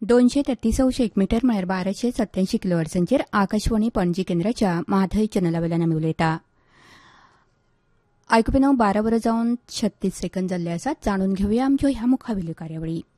233 metre म्हळ्यार 1287 किलोहर्ट्झांचेर आकाशवाणी पणजी केंद्राच्या माधय चॅनलावेल्यान आमी उलयता. आयकुपी 12 वरां जावन 36 सेकंद जाल्ले आसात. जाणून घेवया आमच्यो ह्या मुखावेल्यो कार्यावळी.